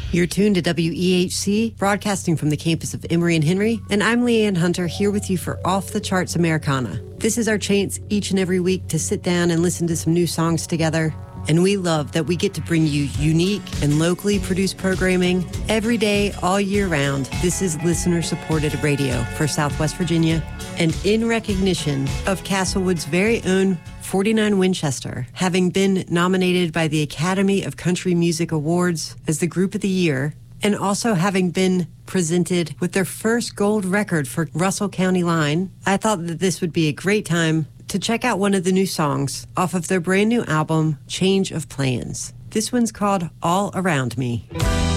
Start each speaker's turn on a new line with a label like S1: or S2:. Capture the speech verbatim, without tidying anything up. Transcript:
S1: You're tuned to W E H C, broadcasting from the campus of Emory and Henry, and I'm Leanne Hunter here with you for Off the Charts Americana. This is our chance each and every week to sit down and listen to some new songs together. And we love that we get to bring you unique and locally produced programming every day, all year round. This is listener-supported radio for Southwest Virginia. And in recognition of Castlewood's very own forty-nine Winchester, having been nominated by the Academy of Country Music Awards as the Group of the Year, and also having been presented with their first gold record for Russell County Line, I thought that this would be a great time to check out one of the new songs off of their brand new album, Change of Plans. This one's called All Around Me.